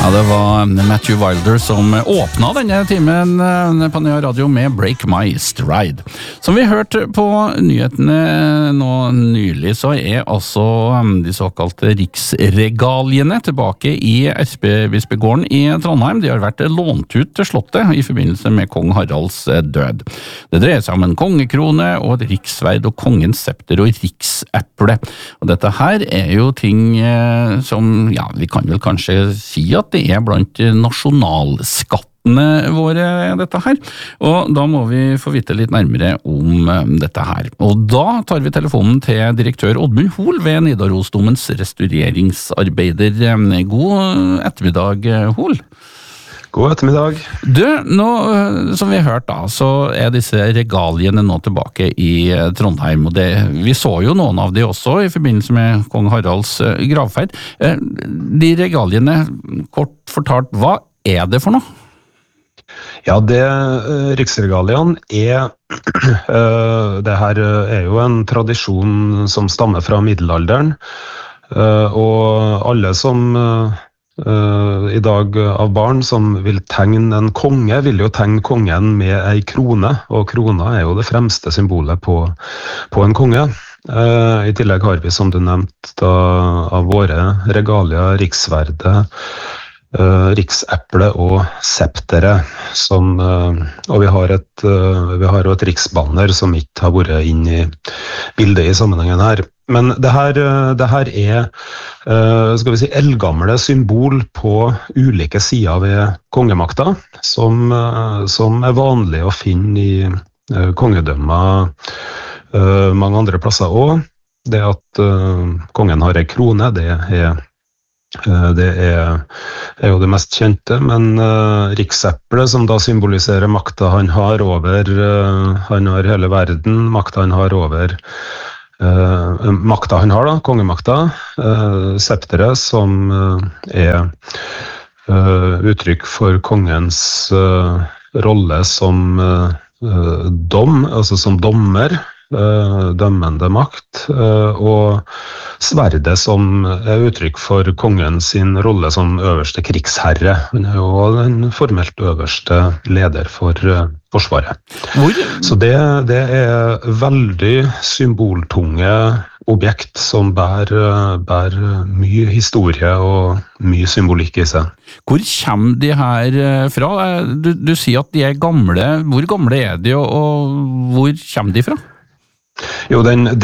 Ja, det var Matthew Wilder som åpnet denne timen på Nea Radio med Break My Stride. Som vi hørte på nyhetene nå nylig, så altså de såkalte riksregaliene tilbake i Erkebispegården i Trondheim. De har vært lånt ut til slottet i forbindelse med kong Haralds død. Det dreier seg om en kongekrone og et rikssverd og kongens septer og rikseple. Og dette her jo ting som, ja, vi kan vel kanskje si at det blant nasjonalskattene våre, dette her. Og da må vi få vite litt nærmere om dette her. Og da tar vi telefonen til direktør Oddmund Hoel ved Nidarosdomens restaureringsarbeider. God ettermiddag, Hoel. God ettermiddag. Du, nå, som vi har hørt da, så disse regaliene nå tilbake i Trondheim, og vi så jo noen av de også i forbindelse med kong Haralds gravferd. De regaliene, kort fortalt, hva det for noe? Ja, riksregaliene det her jo en tradisjon som stammer fra middelalderen, og alle som i dag av barn som vil tegne en konge, vil jo tegne kongen med ei krone, og krona jo det fremste symbolet på en konge. I tillegg har vi, som du nevnte, av våre regalier, rikssverdet, rikseple og septere, og vi har et riksbanner som ikke har vært inn i bildet i sammenhengen her. Men det her skal vi si, eldgamle symbol på ulike sider ved kongemakta, som vanlig å finne i kongedømmer mange andre plasser også. Det at kongen har en krone, det jo det mest kjente, men rikseple, som da symboliserer makta han har hele verden, makta han har over makta han har da, kongemakta, septeret som uttrykk for kongens rolle som altså som dommer, dømmende makt, og sverdet som uttrykk for kongens sin rolle som øverste krigsherre. Han jo den formelt øverste leder for forsvaret. Så det veldig symboltunge objekt som bærer mye historie og mye symbolikk i seg. Hvor kommer de her fra? Du sier at de gamle. Hvor gamle de, og hvor kommer de fra? Jo,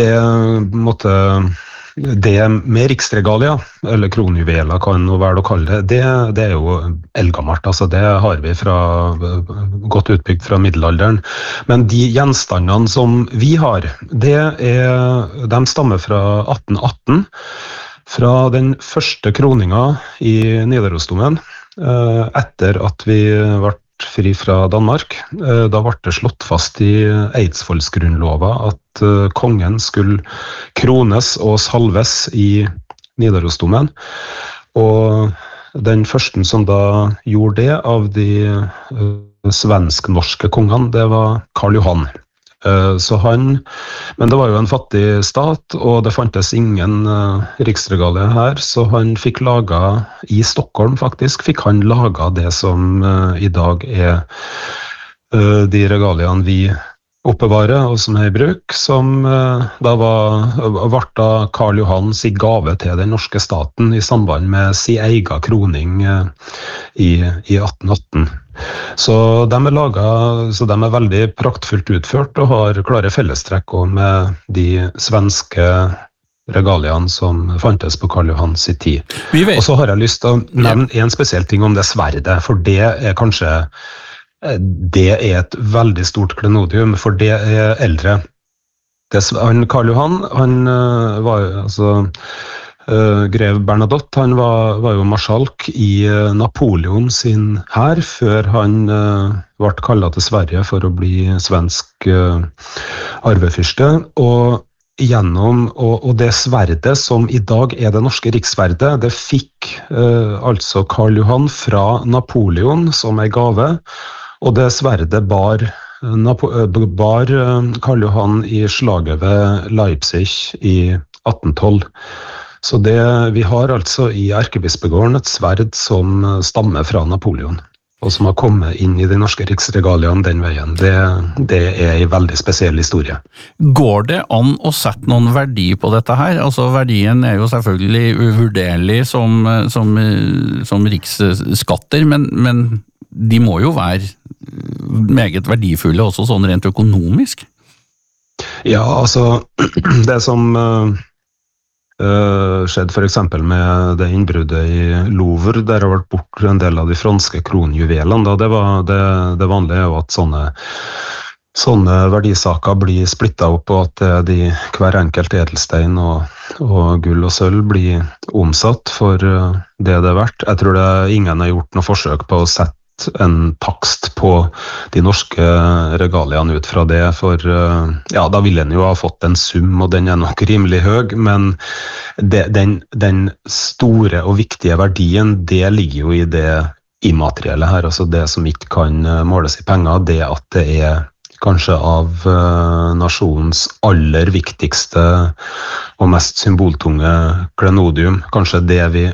det med riksregalia, eller kronjuveler kan jo være å kalle det jo eldgammelt, altså det har vi godt utbygd fra middelalderen. Men de gjenstandene som vi har, de stammer fra 1818, fra den første kroninga i Nidarosdomen, etter at vi ble fri fra Danmark. Da ble det slått fast i Eidsvollsgrunnlova at kongen skulle krones og salves i Nidarosdomen. Og den første som da gjorde det av de svensk-norske kongene, det var Karl Johan. Men det var jo en fattig stat, og det fantes ingen riksregalie her, så han fikk laget, i Stockholm faktisk, fikk han laget det som i dag de regaliene vi oppbevarer, og som i bruk, som da ble Karl Johans gave til den norske staten i samband med sin egen kroning i 1818. Så de veldig praktfullt utført og har klare fellestrekk med de svenske regaliene som fantes på Karl Johans tid. Og så har jeg lyst til å nevne en spesiell ting om det sverdet, for det kanskje et veldig stort klenodium, for det eldre. Karl Johan, han var altså grev Bernadotte, han var jo marskalk i Napoleon sin hær, før han ble kallet til Sverige for å bli svensk arvefyrste, og det sverdet som i dag det norske riksverdet, det fikk altså Karl Johan fra Napoleon som en gave, og det sverdet bar Karl Johan i slaget ved Leipzig i 1812. Så vi har altså i Erkebispegården et sverd som stammer fra Napoleon, og som har kommet inn i de norske riksregaliene den veien. Det er en veldig spesiell historie. Går det an å sette noen verdi på dette her? Altså verdien er jo selvfølgelig uvurderlig som riksskatter, men de må jo være meget verdifulle også sånn rent økonomisk? Ja, altså det som skjedde for eksempel med det innbruddet i Louvre, der har vært bort en del av de franske kronjuvelene. Det vanlige er jo at sånne verdisaker blir splittet opp, og at hver enkelt edelstein og gull og sølv blir omsatt for det er verdt. Jeg tror ingen har gjort noe forsøk på å sette en takst på de norske regaliene ut fra det, for ja, da ville en jo ha fått en sum, og den er nok rimelig høy, men den store og viktige verdien, det ligger jo i det immaterielle her, altså det som ikke kan måles i penger, det at det er kanskje av nasjonens aller viktigste og mest symboltunge klenodium, kanskje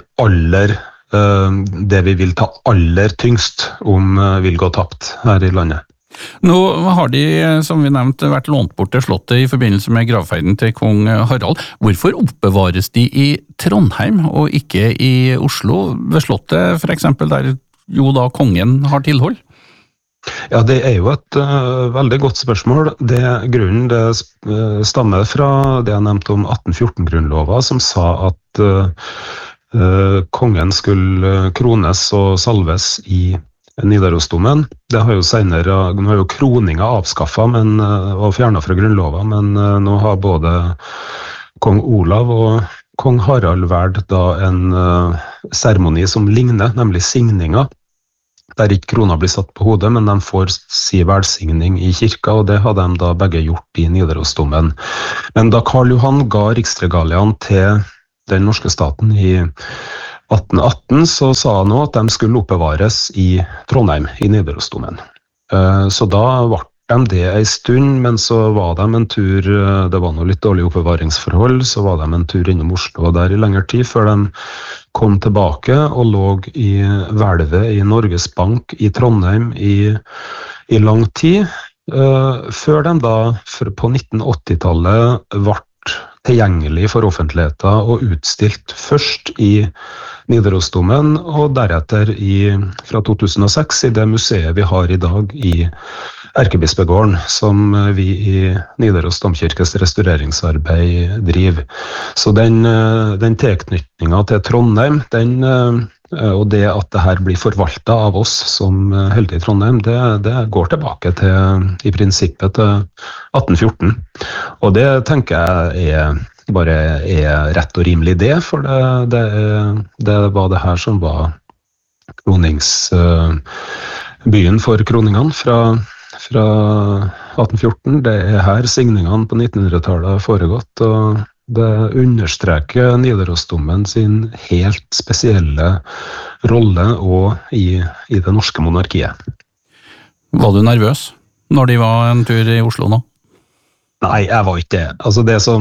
det vi vil ta aller tyngst om vil gå tapt her i landet. Nå har de, som vi nevnte, vært lånt bort til slottet i forbindelse med gravferden til kong Harald. Hvorfor oppbevares de i Trondheim og ikke i Oslo, ved slottet for eksempel, der jo da kongen har tilhold? Ja, det er jo et veldig godt spørsmål. Grunnen stammer fra det jeg nevnte om 1814-grunnlova, som sa at kongen skulle krones og salves i Nidarosdomen. Det har jo senere, nå har jo kroninga avskaffet og fjernet fra grunnlova, men nå har både kong Olav og kong Harald valgt da en seremoni som ligner, nemlig signinga, der ikke krona blir satt på hodet, men de får si velsigning i kirka, og det har de da begge gjort i Nidarosdomen. Men da Karl Johan ga riksregaliene til den norske staten i 1818, så sa han nå at de skulle oppbevares i Trondheim, i Nidarosdomen. Så da ble de det en stund, men så var de en tur, det var noe litt dårlig oppbevaringsforhold, så var de en tur innom Oslo og der i lengre tid, før de kom tilbake og lå i hvelvet i Norges Bank i Trondheim i lang tid, før de da på 1980-tallet ble tilgjengelig for offentligheten og utstilt først i Nidarosdomen og deretter fra 2006 i det museet vi har i dag i Erkebispegården, som vi i Nidaros Domkirkes restaureringsarbeid driver. Så den tilknytningen til Trondheim, og det at det her blir forvaltet av oss som holder i Trondheim, det går tilbake til, i prinsippet til 1814. Og det tenker jeg er rett og rimelig det, for det var det her som var kroningsbyen for kroningene fra 1814. Det er her signingene på 1900-tallet har foregått, og det understreker Nidarosdomen sin helt spesielle rolle og i det norske monarkiet. Var du nervøs når de var en tur i Oslo nå? Nei, jeg var ikke det. Altså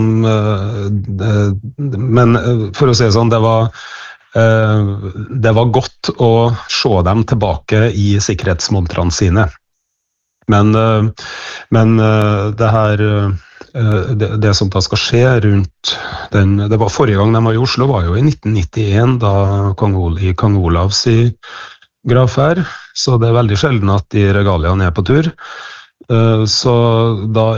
men for å si det sånn, det var godt å se dem tilbake i sikkerhetsmontrene sine. Men det her det som da skal skje rundt det var forrige gang de var i Oslo, var jo i 1991, da kong Olavs gravferd, så det er veldig sjelden at de regaliene er på tur. Så da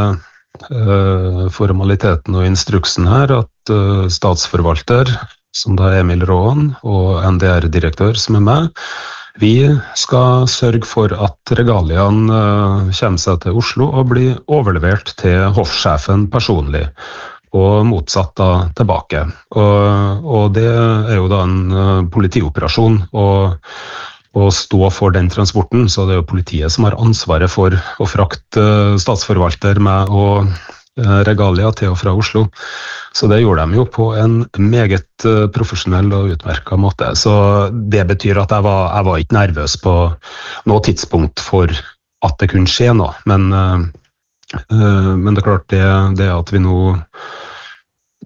formaliteten og instruksen her at statsforvalter, som da er Emil Råen, og NDR-direktør som er med, vi skal sørge for at regaliene kommer seg til Oslo og blir overlevert til hoffsjefen personlig, og motsatt da tilbake. Og det er jo da en politioperasjon å stå for den transporten, så det er jo politiet som har ansvaret for å frakte statsforvalter med og regalia til og fra Oslo. Så det gjorde de jo på en meget profesjonell og utmerket måte. Så det betyr at jeg var ikke nervøs på noe tidspunkt for at det kunne skje noe. Men det er klart det at vi nå det gikk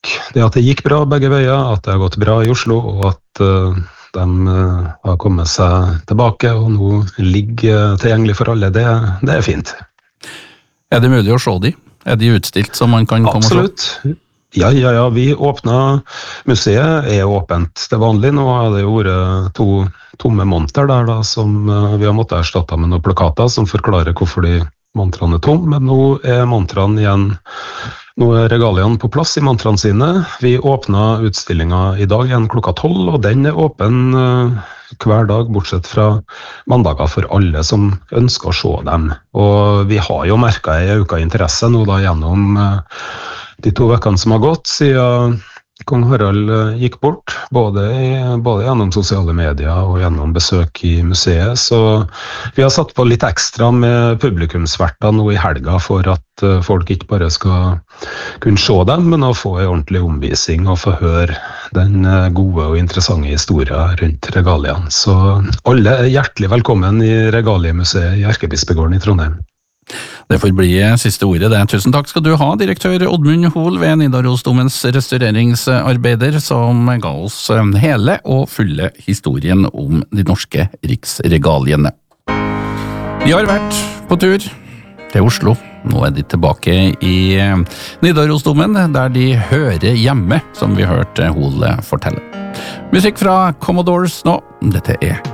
det at det gikk bra begge veier, at det har gått bra i Oslo, og at de har kommet seg tilbake og nå ligger tilgjengelig for alle, det er fint. Er det mulig å se de? Er de utstilt så man kan komme og se? Absolutt. Ja, vi museet er åpent til vanlig. Nå har det jo vært 2 tomme monter der da, som vi har måttet erstatte med noen plakater som forklarer hvorfor de montrene er tomme, men nå er montrene igjen. Nå er regaliene på plass i montrene sine. Vi åpnet utstillingen i dag igjen klokka 12, og den er åpen hver dag, bortsett fra mandager for alle som ønsker å se dem. Og vi har jo merket en økt interesse nå da gjennom de 2 ukene som har gått, siden Kong Harald gikk bort, både gjennom sosiale medier og gjennom besøk i museet. Så vi har satt på litt ekstra med publikumsverter nå i helga for at folk ikke bare skal kunne se dem, men å få en ordentlig omvisning og få høre den gode og interessante historien rundt regaliene. Så alle er hjertelig velkommen i Regaliemuseet i Erkebispegården i Trondheim. Det får bli siste ordet det. Tusen takk skal du ha, direktør Oddmund Hoel ved Nidarosdomens restaureringsarbeider, som ga oss hele og fulle historien om de norske riksregaliene. De har vært på tur til Oslo. Nå er de tilbake i Nidarosdomen, der de hører hjemme, som vi hørte Hoel fortelle. Musikk fra Commodores nå. Dette er